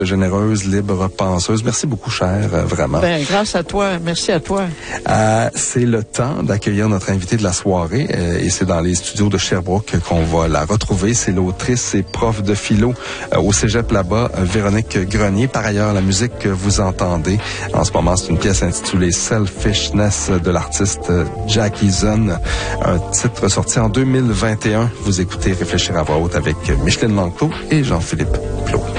généreuse, libre, penseuse. Merci beaucoup, Cher, vraiment. Ben, grâce à toi. Merci à toi. C'est le temps d'accueillir notre invitée de la soirée et c'est dans les studios de Sherbrooke qu'on va la retrouver. C'est l'autrice et prof de philo au cégep là-bas, Véronique Grenier. Par ailleurs, la musique que vous entendez en ce moment, c'est une pièce intitulée Selfishness de l'artiste Jackie Zun, un titre sorti en 2021. Vous écoutez Réfléchir à voix haute avec Micheline Langto et Jean-Philippe Plot.